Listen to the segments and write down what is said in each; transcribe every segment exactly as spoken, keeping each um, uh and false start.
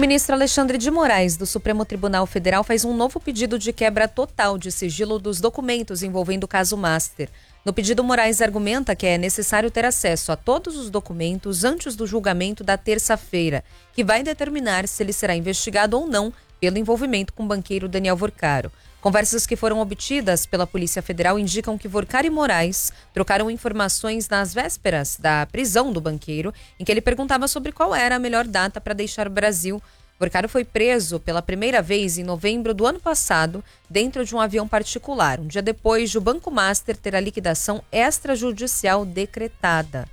ministro Alexandre de Moraes, do Supremo Tribunal Federal, faz um novo pedido de quebra total de sigilo dos documentos envolvendo o caso Master. No pedido, Moraes argumenta que é necessário ter acesso a todos os documentos antes do julgamento da terça-feira, que vai determinar se ele será investigado ou não pelo envolvimento com o banqueiro Daniel Vorcaro. Conversas que foram obtidas pela Polícia Federal indicam que Vorcaro e Moraes trocaram informações nas vésperas da prisão do banqueiro, em que ele perguntava sobre qual era a melhor data para deixar o Brasil. Vorcaro foi preso pela primeira vez em novembro do ano passado, dentro de um avião particular, um dia depois de o Banco Master ter a liquidação extrajudicial decretada.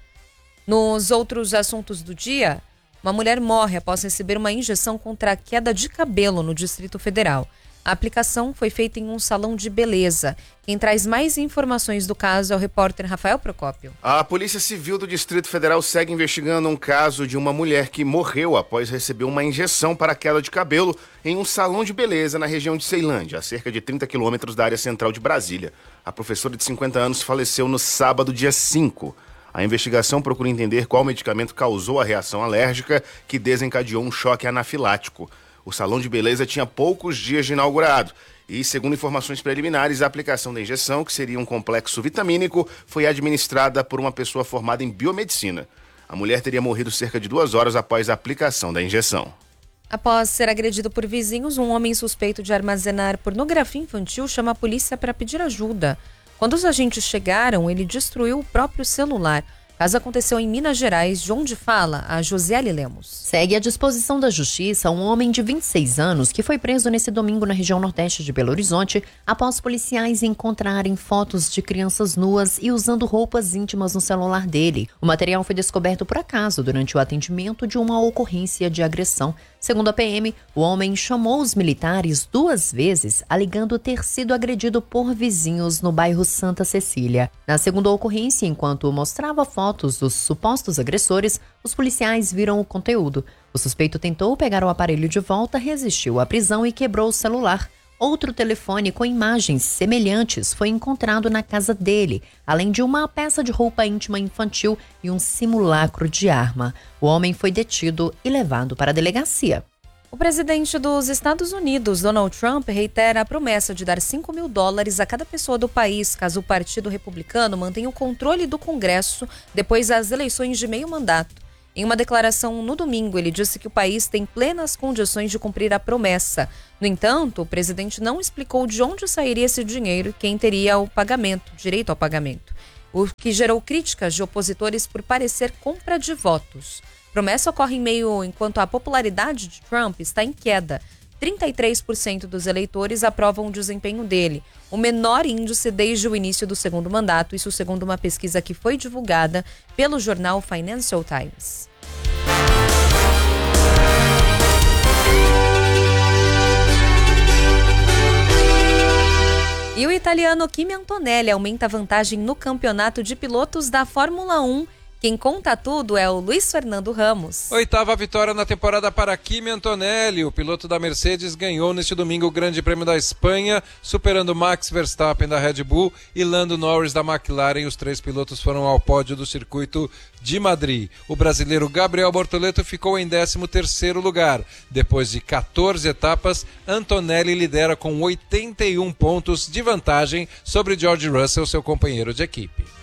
Nos outros assuntos do dia, uma mulher morre após receber uma injeção contra a queda de cabelo no Distrito Federal. A aplicação foi feita em um salão de beleza. Quem traz mais informações do caso é o repórter Rafael Procópio. A Polícia Civil do Distrito Federal segue investigando um caso de uma mulher que morreu após receber uma injeção para queda de cabelo em um salão de beleza na região de Ceilândia, a cerca de trinta quilômetros da área central de Brasília. A professora de cinquenta anos faleceu no sábado, dia cinco. A investigação procura entender qual medicamento causou a reação alérgica que desencadeou um choque anafilático. O salão de beleza tinha poucos dias de inaugurado e, segundo informações preliminares, a aplicação da injeção, que seria um complexo vitamínico, foi administrada por uma pessoa formada em biomedicina. A mulher teria morrido cerca de duas horas após a aplicação da injeção. Após ser agredido por vizinhos, um homem suspeito de armazenar pornografia infantil chama a polícia para pedir ajuda. Quando os agentes chegaram, ele destruiu o próprio celular. O caso aconteceu em Minas Gerais, de onde fala a Josiele Lemos. Segue à disposição da Justiça um homem de vinte e seis anos que foi preso nesse domingo na região nordeste de Belo Horizonte após policiais encontrarem fotos de crianças nuas e usando roupas íntimas no celular dele. O material foi descoberto por acaso durante o atendimento de uma ocorrência de agressão. Segundo a P M, o homem chamou os militares duas vezes, alegando ter sido agredido por vizinhos no bairro Santa Cecília. Na segunda ocorrência, enquanto mostrava fotos dos supostos agressores, os policiais viram o conteúdo. O suspeito tentou pegar o aparelho de volta, resistiu à prisão e quebrou o celular. Outro telefone com imagens semelhantes foi encontrado na casa dele, além de uma peça de roupa íntima infantil e um simulacro de arma. O homem foi detido e levado para a delegacia. O presidente dos Estados Unidos, Donald Trump, reitera a promessa de dar cinco mil dólares a cada pessoa do país caso o Partido Republicano mantenha o controle do Congresso depois das eleições de meio mandato. Em uma declaração no domingo, ele disse que o país tem plenas condições de cumprir a promessa. No entanto, o presidente não explicou de onde sairia esse dinheiro e quem teria o pagamento, direito ao pagamento, o que gerou críticas de opositores por parecer compra de votos. A promessa ocorre em meio enquanto a popularidade de Trump está em queda. trinta e três por cento dos eleitores aprovam o desempenho dele, o menor índice desde o início do segundo mandato, isso segundo uma pesquisa que foi divulgada pelo jornal Financial Times. E o italiano Kimi Antonelli aumenta a vantagem no campeonato de pilotos da Fórmula um. Quem conta tudo é o Luiz Fernando Ramos. Oitava vitória na temporada para Kimi Antonelli. O piloto da Mercedes ganhou neste domingo o Grande Prêmio da Espanha, superando Max Verstappen da Red Bull e Lando Norris da McLaren. Os três pilotos foram ao pódio do circuito de Madrid. O brasileiro Gabriel Bortoleto ficou em décimo terceiro lugar. Depois de quatorze etapas, Antonelli lidera com oitenta e um pontos de vantagem sobre George Russell, seu companheiro de equipe.